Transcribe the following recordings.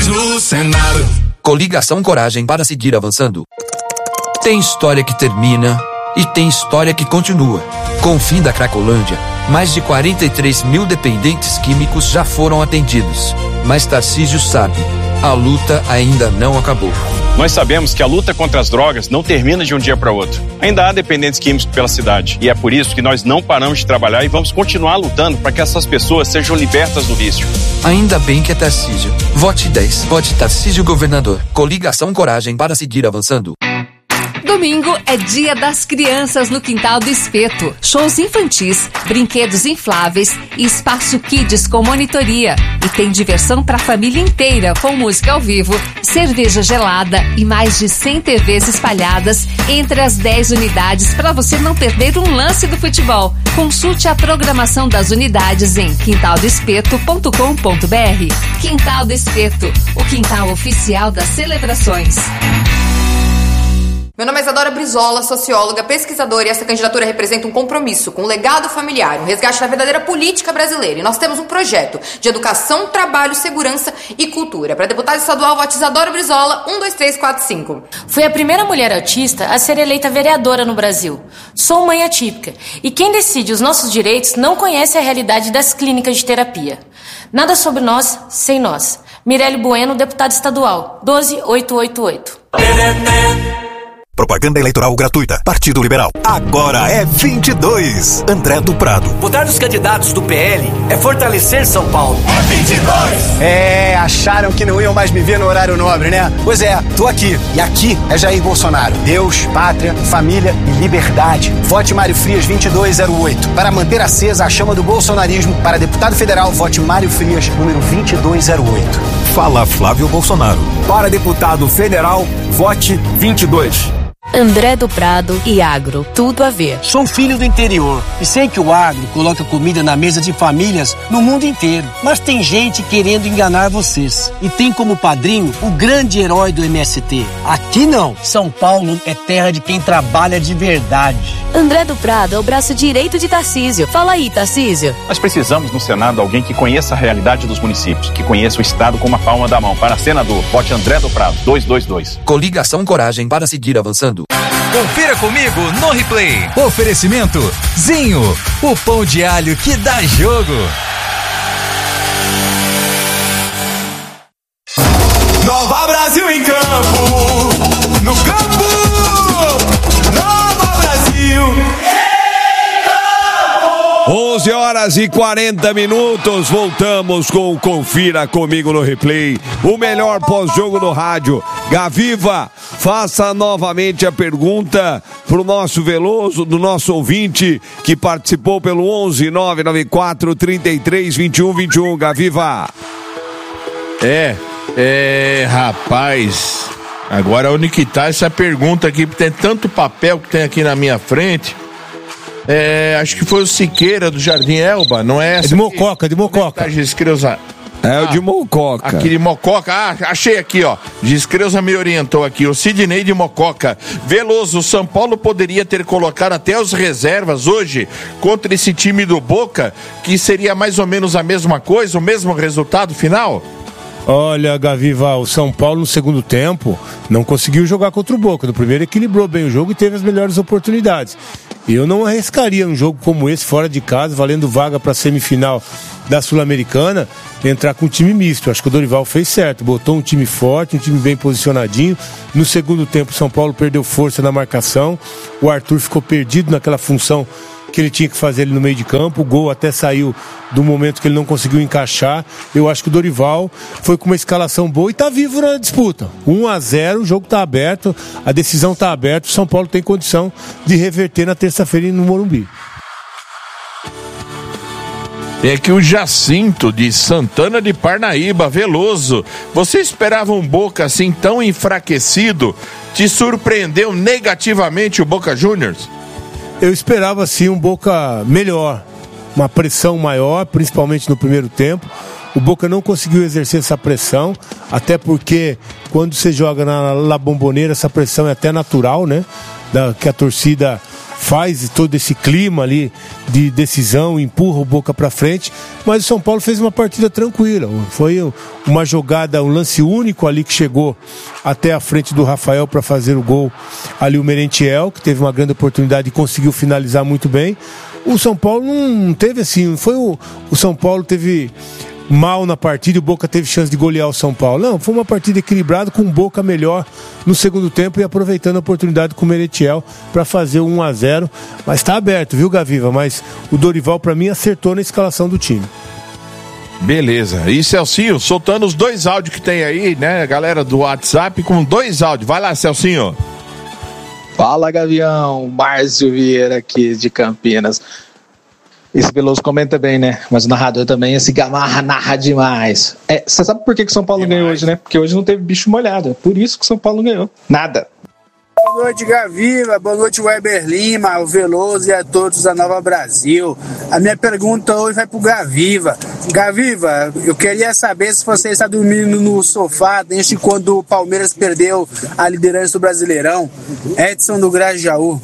no Senado. Coligação Coragem para seguir avançando. Tem história que termina e tem história que continua. Com o fim da Cracolândia, mais de 43 mil dependentes químicos já foram atendidos. Mas Tarcísio sabe, a luta ainda não acabou. Nós sabemos que a luta contra as drogas não termina de um dia para outro. Ainda há dependentes químicos pela cidade. E é por isso que nós não paramos de trabalhar e vamos continuar lutando para que essas pessoas sejam libertas do vício. Ainda bem que é Tarcísio. Vote 10. Vote Tarcísio Governador. Coligação Coragem para seguir avançando. Domingo é Dia das Crianças no Quintal do Espeto. Shows infantis, brinquedos infláveis e espaço kids com monitoria. E tem diversão para a família inteira com música ao vivo, cerveja gelada e mais de 100 TVs espalhadas entre as 10 unidades para você não perder um lance do futebol. Consulte a programação das unidades em quintaldospeto.com.br. Quintal do Espeto, o quintal oficial das celebrações. Meu nome é Isadora Brizola, socióloga, pesquisadora, e essa candidatura representa um compromisso com o legado familiar, um resgate da verdadeira política brasileira. E nós temos um projeto de educação, trabalho, segurança e cultura. Para deputada estadual, vote Isadora Brizola, 12345. Fui a primeira mulher autista a ser eleita vereadora no Brasil. Sou mãe atípica e quem decide os nossos direitos não conhece a realidade das clínicas de terapia. Nada sobre nós, sem nós. Mirelle Bueno, deputada estadual, 12888. Propaganda eleitoral gratuita. Partido Liberal. Agora é 22. André do Prado. Votar nos candidatos do PL é fortalecer São Paulo. É 22. Acharam que não iam mais me ver no horário nobre, né? Pois é, tô aqui. E aqui é Jair Bolsonaro. Deus, pátria, família e liberdade. Vote Mário Frias 2208. Para manter acesa a chama do bolsonarismo, para deputado federal, vote Mário Frias, número 2208. Fala Flávio Bolsonaro. Para deputado federal, vote 22. André do Prado e agro, tudo a ver. Sou filho do interior e sei que o agro coloca comida na mesa de famílias no mundo inteiro. Mas tem gente querendo enganar vocês. E tem como padrinho o grande herói do MST. Aqui não. São Paulo é terra de quem trabalha de verdade. André do Prado é o braço direito de Tarcísio. Fala aí, Tarcísio. Nós precisamos no Senado alguém que conheça a realidade dos municípios, que conheça o Estado com uma palma da mão. Para senador, vote André do Prado, 222. Coligação Coragem para seguir avançando. Confira comigo no replay. Oferecimento Zinho, o pão de alho que dá jogo. Nova Brasil em campo. No campo. Nova Brasil. 11h40, voltamos com o Confira Comigo no Replay, o melhor pós-jogo do rádio. Gaviva, faça novamente a pergunta pro nosso Veloso, do nosso ouvinte, que participou pelo 11-994-33-21-21, Gaviva. Rapaz, agora onde que tá essa pergunta aqui, porque tem tanto papel que tem aqui na minha frente. Acho que foi o Siqueira do Jardim Elba, não é essa? É de Mococa. É o de Mococa. Aqui de Mococa, achei aqui, ó. Giscreuza me orientou aqui, o Sidney de Mococa. Veloso, o São Paulo poderia ter colocado até os reservas hoje contra esse time do Boca, que seria mais ou menos a mesma coisa, o mesmo resultado final? Olha, Gaviva, o São Paulo no segundo tempo não conseguiu jogar contra o Boca. No primeiro equilibrou bem o jogo e teve as melhores oportunidades. Eu não arriscaria um jogo como esse fora de casa, valendo vaga para a semifinal da Sul-Americana, entrar com um time misto. Acho que o Dorival fez certo, botou um time forte, um time bem posicionadinho. No segundo tempo o São Paulo perdeu força na marcação, o Arthur ficou perdido naquela função que ele tinha que fazer ali no meio de campo. O gol até saiu do momento que ele não conseguiu encaixar. Eu acho que o Dorival foi com uma escalação boa e tá vivo na disputa. 1-0, o jogo tá aberto, a decisão tá aberta, o São Paulo tem condição de reverter na terça-feira no Morumbi. É que o Jacinto de Santana de Parnaíba, Veloso, você esperava um Boca assim tão enfraquecido? Te surpreendeu negativamente o Boca Juniors? Eu esperava sim um Boca melhor, uma pressão maior, principalmente no primeiro tempo. O Boca não conseguiu exercer essa pressão, até porque quando você joga na La Bombonera, essa pressão é até natural, né? Que a torcida faz todo esse clima ali de decisão, empurra o Boca para frente, mas o São Paulo fez uma partida tranquila. Foi uma jogada, um lance único ali que chegou até a frente do Rafael para fazer o gol ali, o Merentiel, que teve uma grande oportunidade e conseguiu finalizar muito bem. O São Paulo não teve assim, foi o São Paulo teve mal na partida e o Boca teve chance de golear o São Paulo. Não, foi uma partida equilibrada com o Boca melhor no segundo tempo e aproveitando a oportunidade com o Merentiel para fazer o 1-0. Mas tá aberto, viu, Gaviva? Mas o Dorival, para mim, acertou na escalação do time. Beleza. E Celcinho, soltando os 2 áudios que tem aí, né, galera do WhatsApp, com 2 áudios. Vai lá, Celcinho. Fala, Gavião. Márcio Vieira aqui de Campinas. Esse Veloso comenta bem, né? Mas o narrador também, esse Gamarra narra demais. Você sabe por que o São Paulo ganhou hoje, né? Porque hoje não teve bicho molhado. É por isso que o São Paulo ganhou. Nada. Boa noite, Gaviva. Boa noite, Weber Lima, o Veloso e a todos da Nova Brasil. A minha pergunta hoje vai pro Gaviva. Gaviva, eu queria saber se você está dormindo no sofá desde quando o Palmeiras perdeu a liderança do Brasileirão. Edson do Grajaú.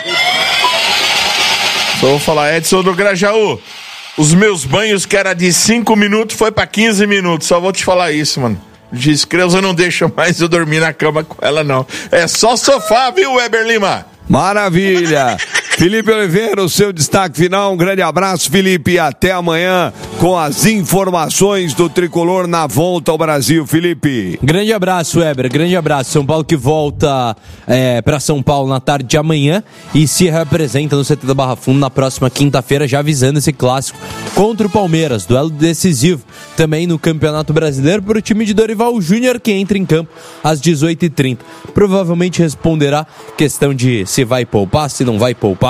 Só vou falar, Edson do Grajaú. Os meus banhos, que era de 5 minutos, foi pra 15 minutos. Só vou te falar isso, mano. Diz, Creuza não deixa mais eu dormir na cama com ela, não. É só sofá, viu, Weber Lima? Maravilha! Felipe Oliveira, o seu destaque final. Um grande abraço, Felipe, e até amanhã com as informações do Tricolor na volta ao Brasil, Felipe. Grande abraço, Weber, grande abraço. São Paulo que volta para São Paulo na tarde de amanhã e se representa no CT da Barra Funda na próxima quinta-feira, já avisando esse clássico contra o Palmeiras, duelo decisivo também no Campeonato Brasileiro para o time de Dorival Júnior, que entra em campo às 18h30. Provavelmente responderá questão de se vai poupar, se não vai poupar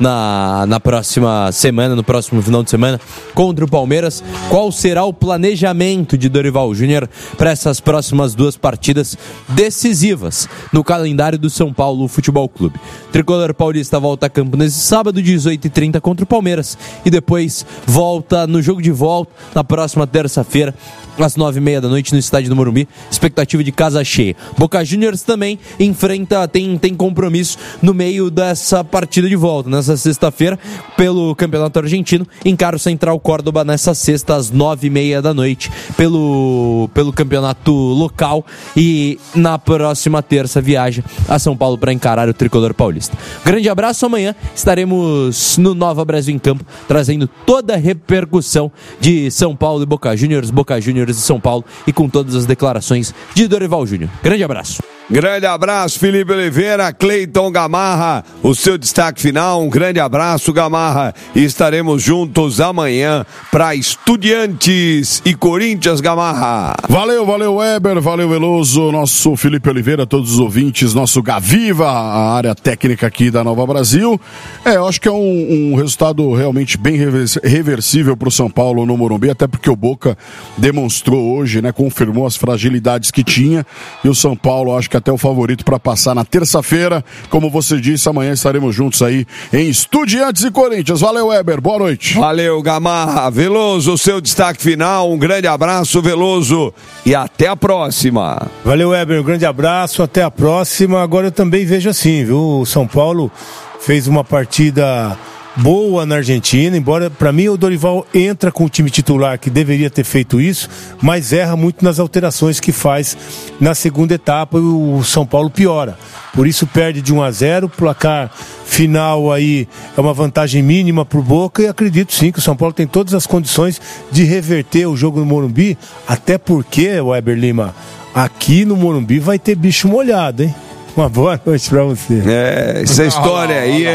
na próxima semana, no próximo final de semana contra o Palmeiras. Qual será o planejamento de Dorival Júnior para essas próximas 2 partidas decisivas no calendário do São Paulo Futebol Clube? Tricolor paulista volta a campo nesse sábado, 18h30 contra o Palmeiras, e depois volta no jogo de volta na próxima terça-feira às 9h30 da noite no estádio do Morumbi, expectativa de casa cheia. Boca Juniors também enfrenta, tem compromisso no meio dessa partida de volta, nessa sexta-feira, pelo Campeonato Argentino, encara o Central Córdoba nessa sexta às 9h30 da noite, pelo Campeonato Local, e na próxima terça viaja a São Paulo para encarar o Tricolor Paulista. Grande abraço, amanhã estaremos no Nova Brasil em Campo, trazendo toda a repercussão de São Paulo e Boca Juniors de São Paulo, e com todas as declarações de Dorival Júnior. Grande abraço. Grande abraço, Felipe Oliveira. Cleiton Gamarra, o seu destaque final. Um grande abraço, Gamarra, e estaremos juntos amanhã para Estudiantes e Corinthians, Gamarra. Valeu, Weber, valeu, Veloso, nosso Felipe Oliveira, todos os ouvintes, nosso Gaviva, a área técnica aqui da Nova Brasil. Eu acho que é um resultado realmente bem reversível para o São Paulo no Morumbi, até porque o Boca demonstrou hoje, né, confirmou as fragilidades que tinha, e o São Paulo, acho que até o favorito para passar na terça-feira. Como você disse, amanhã estaremos juntos aí em Estudiantes e Corinthians. Valeu, Weber, boa noite. Valeu, Gamarra. Veloso, o seu destaque final. Um grande abraço, Veloso, e até a próxima. Valeu, Weber, um grande abraço, até a próxima. Agora eu também vejo assim, viu? O São Paulo fez uma partida boa na Argentina, embora para mim o Dorival entra com o time titular, que deveria ter feito isso, mas erra muito nas alterações que faz na segunda etapa, e o São Paulo piora. Por isso perde de 1-0, placar final aí é uma vantagem mínima pro Boca, e acredito sim que o São Paulo tem todas as condições de reverter o jogo no Morumbi, até porque, Weber Lima, aqui no Morumbi vai ter bicho molhado, hein? Uma boa noite pra você. Essa história aí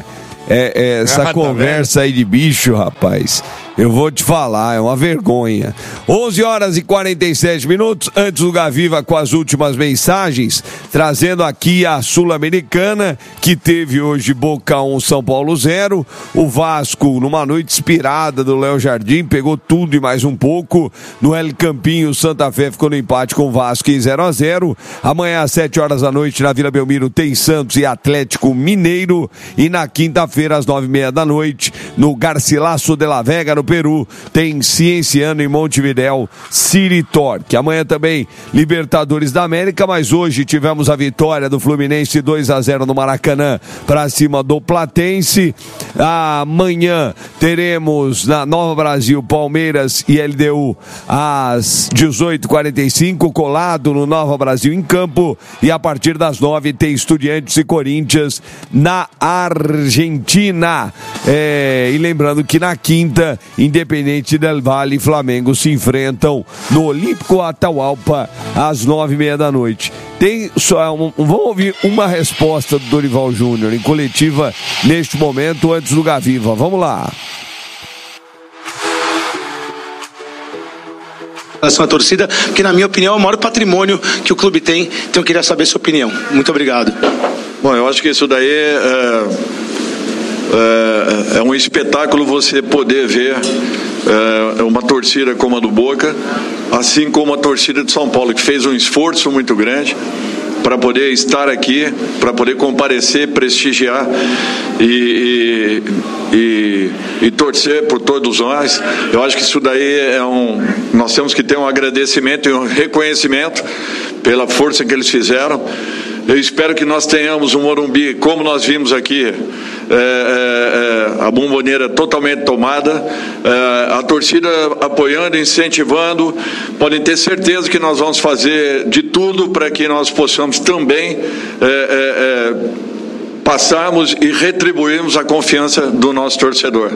essa conversa aí de bicho, rapaz, eu vou te falar, é uma vergonha. 11h47, antes do Gaviva com as últimas mensagens, trazendo aqui a Sul-Americana, que teve hoje Boca 1, São Paulo 0. O Vasco, numa noite inspirada do Léo Jardim, pegou tudo e mais um pouco. No El Campinho, Santa Fé ficou no empate com o Vasco em 0-0. Amanhã às 7h da noite, na Vila Belmiro, tem Santos e Atlético Mineiro. E na quinta-feira, às 9h30 da noite, no Garcilaso de la Vega, no Peru tem Cienciano em Montevidéu, City Torque. Amanhã também Libertadores da América, mas hoje tivemos a vitória do Fluminense 2-0 no Maracanã para cima do Platense. Amanhã teremos na Nova Brasil Palmeiras e LDU às 18h45, colado no Nova Brasil em campo, e a partir das 9 tem Estudiantes e Corinthians na Argentina. E lembrando que na quinta, Independente del Valle e Flamengo se enfrentam no Olímpico Atahualpa às 9h30 da noite. Vamos ouvir uma resposta do Dorival Júnior em coletiva neste momento, antes do Gaviva. Vamos lá. Em relação à torcida, que na minha opinião é o maior patrimônio que o clube tem, então eu queria saber a sua opinião. Muito obrigado. Bom, eu acho que isso daí é um espetáculo você poder ver uma torcida como a do Boca, assim como a torcida de São Paulo, que fez um esforço muito grande para poder estar aqui, para poder comparecer, prestigiar e torcer por todos nós. Eu acho que isso daí nós temos que ter um agradecimento e um reconhecimento pela força que eles fizeram. Eu espero que nós tenhamos um Morumbi, como nós vimos aqui, a Bombonera totalmente tomada, a torcida apoiando, incentivando. Podem ter certeza que nós vamos fazer de tudo para que nós possamos também passarmos e retribuirmos a confiança do nosso torcedor.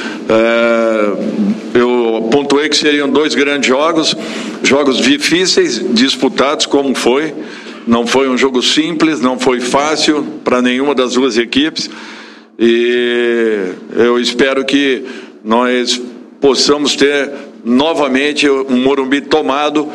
Eu pontuei que seriam 2 grandes jogos difíceis, disputados como foi. Não foi um jogo simples, não foi fácil para nenhuma das duas equipes, e eu espero que nós possamos ter novamente um Morumbi tomado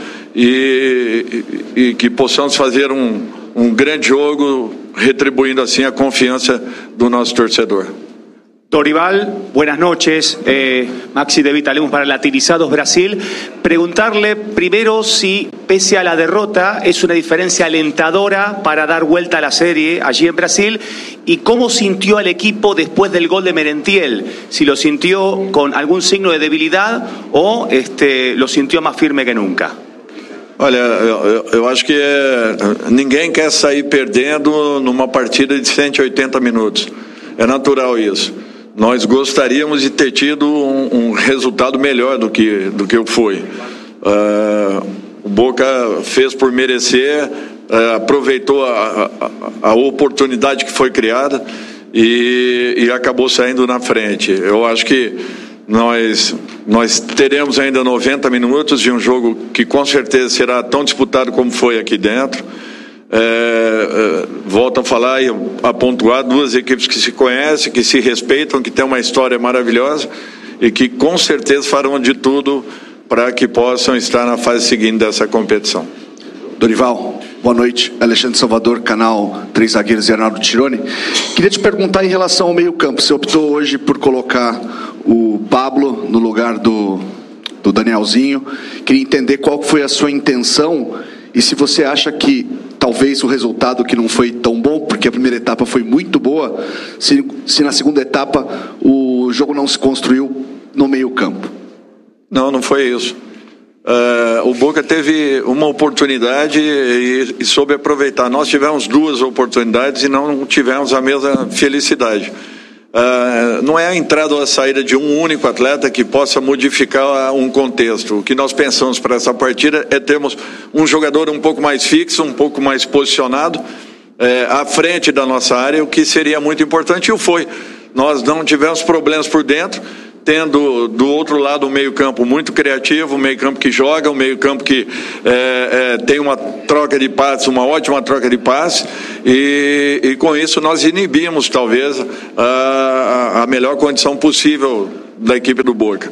e que possamos fazer um grande jogo, retribuindo assim a confiança do nosso torcedor. Dorival, buenas noches. Maxi de Vitalemos para Latinizados Brasil. Preguntarle primero si, pese a la derrota, es una diferencia alentadora para dar vuelta a la serie allí en Brasil, y cómo sintió al equipo después del gol de Merentiel. Si lo sintió con algún signo de debilidad o lo sintió más firme que nunca. Olha, eu acho que ninguém quer sair perdendo numa partida de 180 minutos. É natural isso. Nós gostaríamos de ter tido um resultado melhor do que foi. O Boca fez por merecer, aproveitou a oportunidade que foi criada e acabou saindo na frente. Eu acho que nós teremos ainda 90 minutos de um jogo que com certeza será tão disputado como foi aqui dentro. Volto a falar e a pontuar, 2 equipes que se conhecem, que se respeitam, que têm uma história maravilhosa e que com certeza farão de tudo para que possam estar na fase seguinte dessa competição. Dorival, boa noite. Alexandre Salvador, canal 3 Zagueiros e Arnaldo Tironi. Queria te perguntar em relação ao meio-campo. Você optou hoje por colocar o Pablo no lugar do Danielzinho. Queria entender qual foi a sua intenção e se você acha que talvez o resultado que não foi tão bom, porque a primeira etapa foi muito boa, se na segunda etapa o jogo não se construiu no meio-campo. Não foi isso. O Boca teve uma oportunidade e soube aproveitar. Nós tivemos 2 oportunidades e não tivemos a mesma felicidade. Não é a entrada ou a saída de um único atleta que possa modificar um contexto. O que nós pensamos para essa partida é termos um jogador um pouco mais fixo, um pouco mais posicionado à frente da nossa área, o que seria muito importante, e o foi. Nós não tivemos problemas por dentro, tendo do outro lado um meio-campo muito criativo, um meio-campo que joga, um meio-campo que tem uma troca de passes, uma ótima troca de passes, e com isso nós inibimos talvez a melhor condição possível da equipe do Boca.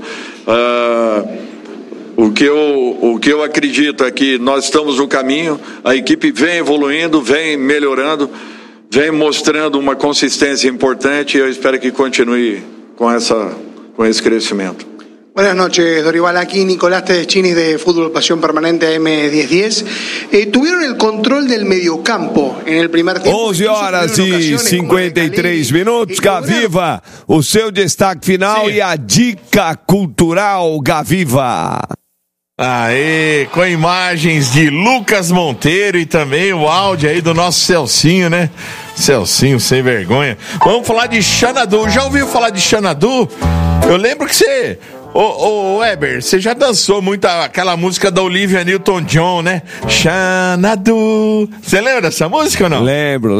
O que eu acredito é que nós estamos no caminho, a equipe vem evoluindo, vem melhorando, vem mostrando uma consistência importante, e eu espero que continue com esse crescimento. Buenas noches, Dorival. Aquí Nicolás Tedeschini de Fútbol Pasión Permanente AM1010. Tuvieron el control del mediocampo en el primer tiempo. 11h53. Gaviva, o seu destaque final e a dica cultural, Gaviva. Aê, com imagens de Lucas Monteiro e também o áudio aí do nosso Celcinho, né? Celcinho, sem vergonha. Vamos falar de Xanadu. Já ouviu falar de Xanadu? Eu lembro que você... Ô Weber, você já dançou muito aquela música da Olivia Newton-John, né? Xanadu. Você lembra dessa música ou não? Lembro.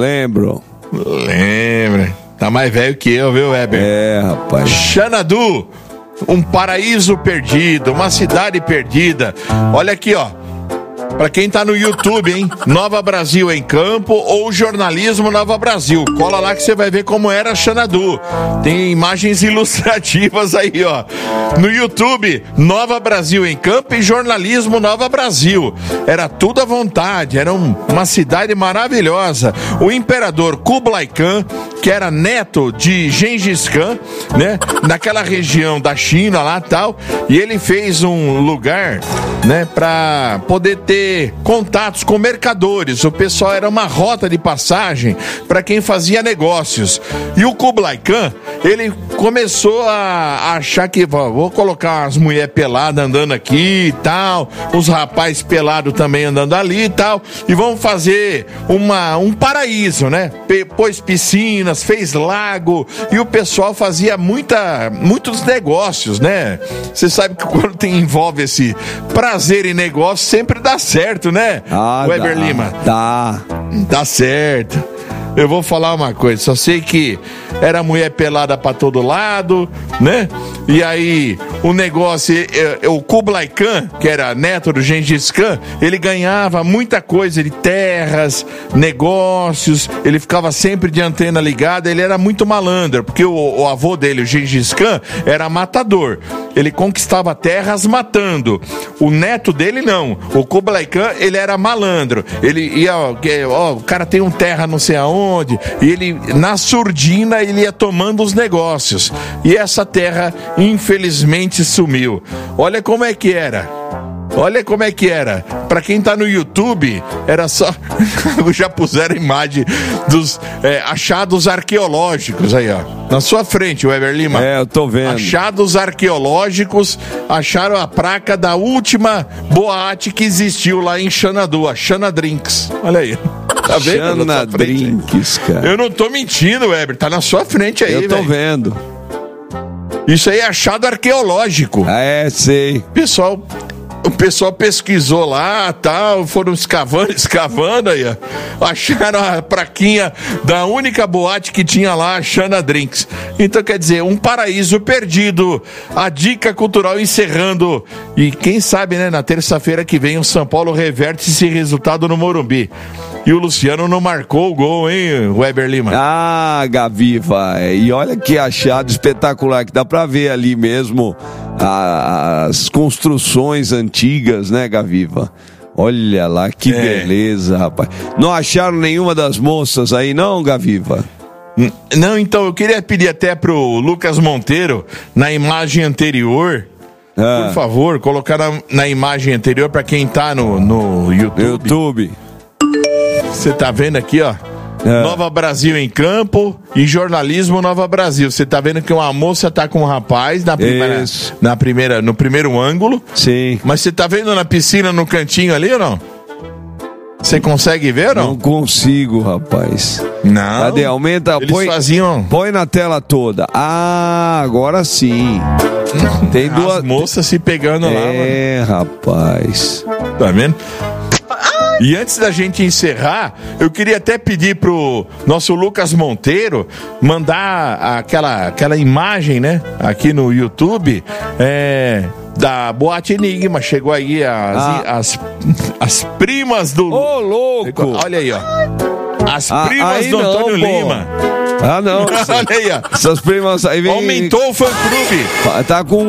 Lembra. Tá mais velho que eu, viu, Weber? É, rapaz. Xanadu, um paraíso perdido, uma cidade perdida. Olha aqui, ó. Pra quem tá no YouTube, hein? Nova Brasil em Campo ou Jornalismo Nova Brasil. Cola lá que você vai ver como era Xanadu. Tem imagens ilustrativas aí, ó. No YouTube, Nova Brasil em Campo e Jornalismo Nova Brasil. Era tudo à vontade, era uma cidade maravilhosa. O imperador Kublai Khan, que era neto de Gengis Khan, né? Naquela região da China lá e tal. E ele fez um lugar, né? Pra poder ter contatos com mercadores. O pessoal era uma rota de passagem para quem fazia negócios. E o Kublai Khan, ele começou a achar que vou colocar as mulheres peladas andando aqui e tal, os rapazes pelados também andando ali e tal, e vamos fazer um paraíso, né? Pôs piscinas, fez lago, e o pessoal fazia muitos negócios, né? Você sabe que quando envolve esse prazer em negócio, sempre dá certo, né? Weber Lima. Dá certo. Eu vou falar uma coisa, só sei que era mulher pelada pra todo lado, né? E aí, o negócio, o Kublai Khan, que era neto do Gengis Khan, ele ganhava muita coisa de terras, negócios, ele ficava sempre de antena ligada, ele era muito malandro, porque o avô dele, o Gengis Khan, era matador. Ele conquistava terras matando. O neto dele não. O Kublai Khan, ele era malandro. Ele ia, o cara tem terra não sei aonde, e ele, na surdina, ele ia tomando os negócios. E essa terra, infelizmente, sumiu. Olha como é que era. Pra quem tá no YouTube, era só... Já puseram imagem dos achados arqueológicos aí, ó. Na sua frente, Weber Lima. Eu tô vendo. Achados arqueológicos, acharam a placa da última boate que existiu lá em Xanadu, a Xana Drinks. Olha aí. Tá vendo? Xana Drinks, cara. Eu não tô mentindo, Weber. Tá na sua frente aí, velho. Eu tô vendo. Isso aí é achado arqueológico. Sei. O pessoal pesquisou lá, tal, foram escavando aí, ó. Acharam a plaquinha da única boate que tinha lá, a Xana Drinks. Então, quer dizer, um paraíso perdido. A dica cultural encerrando. E quem sabe, né, na terça-feira que vem o São Paulo reverte esse resultado no Morumbi. E o Luciano não marcou o gol, hein, Weber Lima? Gaviva. E olha que achado espetacular, que dá pra ver ali mesmo as construções antigas, né, Gaviva? Olha lá, que beleza, rapaz. Não acharam nenhuma das moças aí, não, Gaviva? Não, então, eu queria pedir até pro Lucas Monteiro, na imagem anterior, por favor, colocar na imagem anterior pra quem tá no YouTube. Você tá vendo aqui, ó? Nova Brasil em Campo e Jornalismo Nova Brasil. Você tá vendo que uma moça tá com um rapaz no primeiro ângulo. Sim. Mas você tá vendo na piscina no cantinho ali ou não? Você consegue ver ou não? Não consigo, rapaz. Não. Cadê? Aumenta, põe na tela toda. Agora sim. Tem duas moças se pegando lá. Rapaz. Tá vendo? E antes da gente encerrar, eu queria até pedir pro nosso Lucas Monteiro mandar aquela imagem, né? Aqui no YouTube, da Boate Enigma. Chegou aí as primas do... Ô, louco! Olha aí, ó. As primas do Antônio Lima. Não. Olha aí, ó. Essas primas aí vem... Aumentou o fã-clube. Tá com